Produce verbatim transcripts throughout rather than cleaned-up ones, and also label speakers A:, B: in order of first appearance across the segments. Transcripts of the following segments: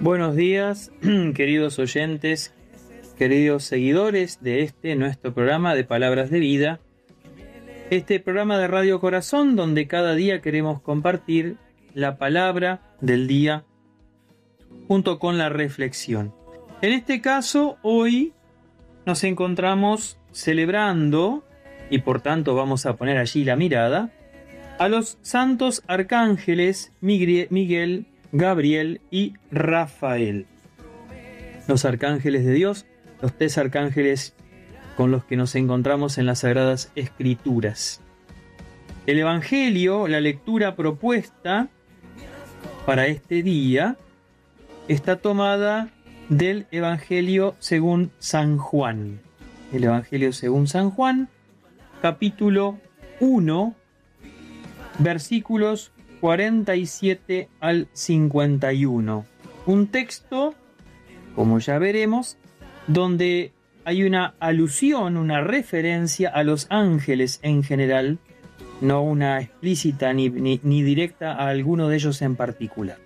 A: Buenos días, queridos oyentes, queridos seguidores de este nuestro programa de Palabras de Vida, este programa de Radio Corazón donde cada día queremos compartir la palabra del día junto con la reflexión. En este caso, hoy nos encontramos celebrando, y por tanto vamos a poner allí la mirada, a los santos arcángeles Miguel, Gabriel y Rafael. Los arcángeles de Dios, los tres arcángeles con los que nos encontramos en las Sagradas Escrituras. El Evangelio, la lectura propuesta para este día, está tomada del Evangelio según San Juan. El Evangelio según San Juan, capítulo uno, versículos cuarenta y siete al cincuenta y uno. Un texto, como ya veremos, donde hay una alusión, una referencia a los ángeles en general, no una explícita ni, ni, ni directa a alguno de ellos en particular.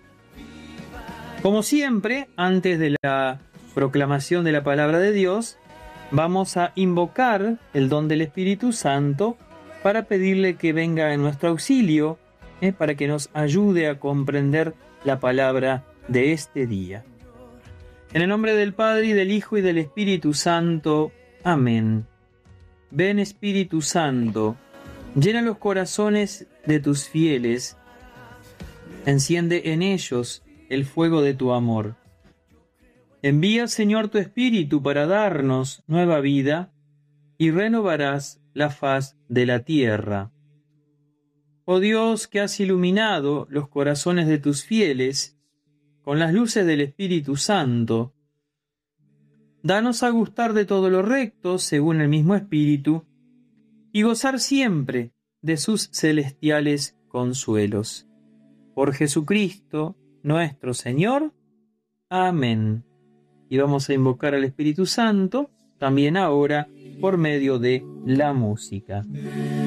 A: Como siempre, antes de la proclamación de la palabra de Dios, vamos a invocar el don del Espíritu Santo para pedirle que venga en nuestro auxilio, eh, para que nos ayude a comprender la palabra de este día. En el nombre del Padre, y del Hijo, y del Espíritu Santo. Amén. Ven, Espíritu Santo, llena los corazones de tus fieles, enciende en ellos el fuego de tu amor. Envía, Señor, tu Espíritu para darnos nueva vida, y renovarás la faz de la tierra. Oh Dios, que has iluminado los corazones de tus fieles con las luces del Espíritu Santo, danos a gustar de todo lo recto según el mismo Espíritu y gozar siempre de sus celestiales consuelos. Por Jesucristo nuestro Señor. Amén. Y vamos a invocar al Espíritu Santo también ahora por medio de la música.